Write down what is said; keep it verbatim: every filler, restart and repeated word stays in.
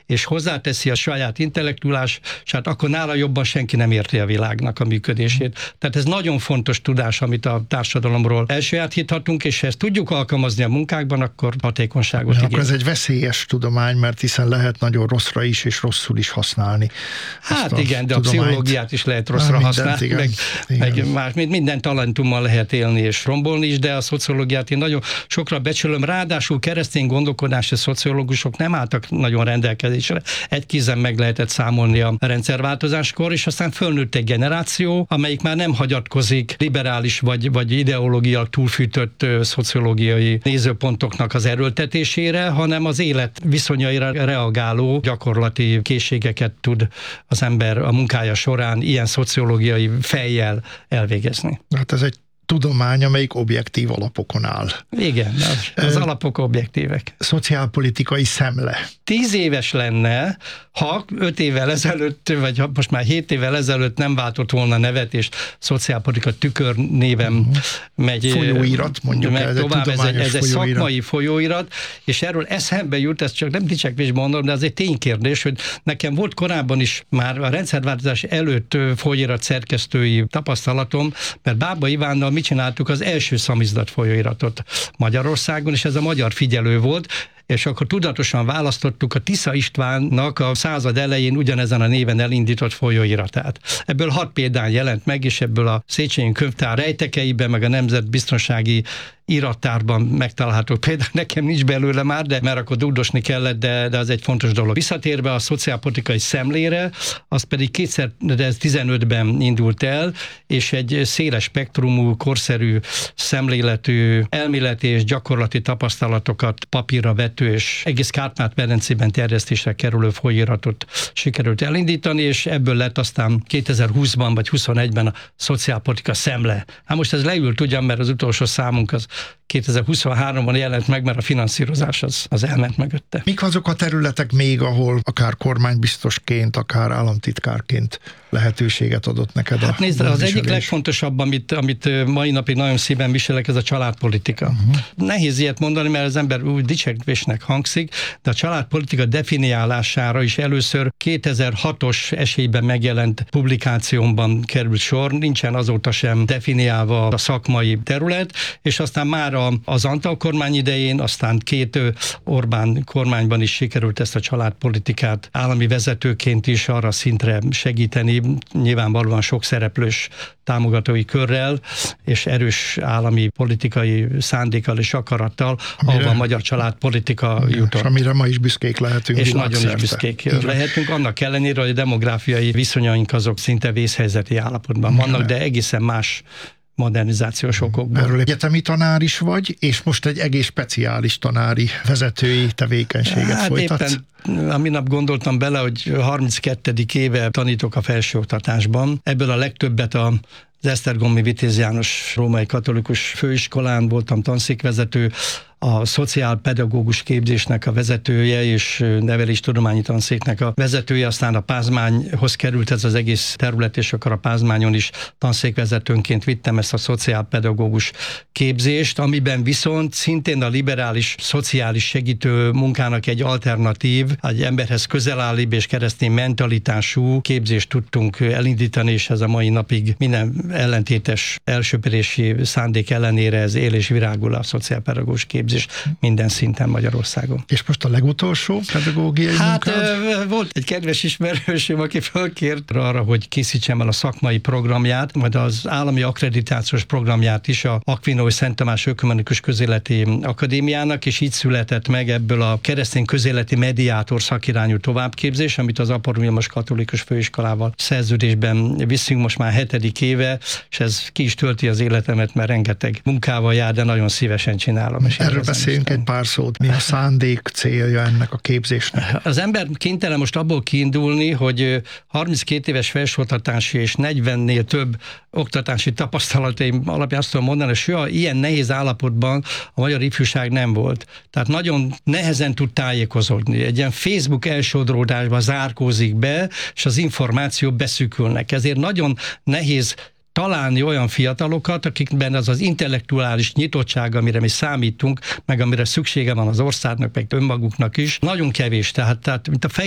és hozzáteszi a saját intellektuálását, akkor nála jobban senki nem érti a világnak a működését. Tehát ez nagyon fontos tudás, amit a társadalomról elsajátíthatunk, és ha ezt tudjuk alkalmazni a munkákban, akkor hatékonyságot ja, igény. Akkor ez egy veszélyes tudomány, mert hiszen lehet nagyon rosszra is, és rosszul is használni. Hát igen, de tudományt. A pszichológiát is lehet rosszra Há, használni, igen, meg, igen. meg más, minden talentummal lehet élni és rombolni is, de a szociológiát én nagyon sokra becsülöm, ráadásul keresztény gondolkodási szociológusok nem álltak nagyon rendelkezésre. Egy kézen meg lehetett számolni a rendszerváltozáskor, és aztán fölnőtt egy generáció, amelyik már nem hagyatkozik liberális vagy, vagy ideológia túlfűtött szociológiai nézőpontoknak az erőltetésére, hanem az élet viszonyaira reagáló gyakorlati készségeket tud az ember a munkája során ilyen szociológiai fejjel elvégezni. Hát ez egy tudomány, amelyik objektív alapokon áll. Igen, az, az alapok objektívek. Szociálpolitikai szemle. Tíz éves lenne, ha öt évvel ezelőtt, vagy ha most már hét évvel ezelőtt nem váltott volna nevet, és szociálpolitika tükör névem uh-huh. megy. Folyóirat, mondjuk meg ez tovább, egy ez egy, ez egy folyóirat. szakmai folyóirat, és erről eszembe jut, ez csak nem dicsekvés mondom, de az egy ténykérdés, hogy nekem volt korábban is már a rendszerváltozás előtt folyóirat szerkesztői tapasztalatom, mert Bába Ivánnal mit csináltuk az első szamizdat folyóiratot Magyarországon, és ez a Magyar Figyelő volt, és akkor tudatosan választottuk a Tisza Istvánnak a század elején ugyanezen a néven elindított folyóiratát. Ebből hat példány jelent meg, és ebből a Széchenyi Könyvtár rejtekeiben, meg a Nemzetbiztonsági irattárban megtalálható. Például nekem nincs belőle már, de mert akkor dúdosni kellett, de, de az egy fontos dolog. Visszatérve a szociálpolitikai szemlére, az pedig kétezer-tizenötben indult el, és egy széles spektrumú, korszerű szemléletű elméleti és gyakorlati tapasztalatokat papírra vető és egész Kárpát-medencében terjesztésre kerülő folyóiratot sikerült elindítani, és ebből lett aztán kétezer-húszban vagy huszonegyben a szociálpolitika szemle. Hát most ez leült ugyan, mert az utolsó számunk az kétezer-huszonháromban jelent meg, mert a finanszírozás az, az elment mögötte. Mik azok a területek még, ahol akár kormánybiztosként, akár államtitkárként lehetőséget adott neked a Hát nézd, az egyik gondviselés? legfontosabb, amit, amit mai napig nagyon szíven viselek, ez a családpolitika. Uh-huh. Nehéz ilyet mondani, mert az ember úgy dicsekvésnek hangzik, de a családpolitika definiálására is először kétezer-hatos esélyben megjelent publikációmban került sor, nincsen azóta sem definiálva a szakmai terület, és aztán már az Antal kormány idején, aztán két Orbán kormányban is sikerült ezt a családpolitikát állami vezetőként is arra szintre segíteni, nyilvánvalóan sok szereplős támogatói körrel, és erős állami politikai szándékkal és akarattal, amire, ahol a magyar családpolitika ja, jutott. És amire ma is büszkék lehetünk. És nagyon is büszkék Igen. lehetünk, annak ellenére, hogy a demográfiai viszonyaink azok szinte vészhelyzeti állapotban vannak, de egészen más modernizációs okokból. Erről egyetemi tanár is vagy, és most egy egész speciális tanári vezetői tevékenységet hát folytatsz. Éppen a minap gondoltam bele, hogy harminckettedik éve tanítok a felsőoktatásban. Ebből a legtöbbet a az Esztergomi Vitéz János Római Katolikus Főiskolán voltam tanszékvezető, a szociálpedagógus képzésnek a vezetője és neveléstudományi tanszéknek a vezetője, aztán a Pázmányhoz került ez az egész terület, és akkor a Pázmányon is tanszékvezetőnként vittem ezt a szociálpedagógus képzést, amiben viszont szintén a liberális szociális segítő munkának egy alternatív, egy emberhez közelállíbb és keresztény mentalitású képzést tudtunk elindítani, és ez a mai napig minden ellentétes elsöprési szándék ellenére ez él és virágul a szociálpedagógus képzés minden szinten Magyarországon. És most a legutolsó pedagógiai hát, munkád? Hát volt egy kedves ismerősöm, aki fölkért arra, hogy készítsem el a szakmai programját, majd az állami akkreditációs programját is a Akvinói Szent Tamás Ökumenikus Közéleti Akadémiának, és így született meg ebből a keresztény közéleti mediátor szakirányú továbbképzés, amit az Apor Vilmos Katolikus Főiskolával szerződésben viszünk most már hetedik éve, és ez ki is tölti az életemet, mert rengeteg munkával jár, de nagyon szívesen csinálom. És erről beszéljünk egy pár szót. Mi a szándék, célja ennek a képzésnek? Az ember kénytelen most abból kiindulni, hogy harminckét éves felsőoktatási és negyvennél több oktatási tapasztalataim alapján azt tudom mondani, hogy soha ilyen nehéz állapotban a magyar ifjúság nem volt. Tehát nagyon nehezen tud tájékozódni. Egy ilyen Facebook elsodródásba zárkózik be, és az információk beszűkülnek. Ezért nagyon nehéz találni olyan fiatalokat, akikben az az intellektuális nyitottság, amire mi számítunk, meg amire szüksége van az országnak, meg önmaguknak is, nagyon kevés. Tehát, tehát mint a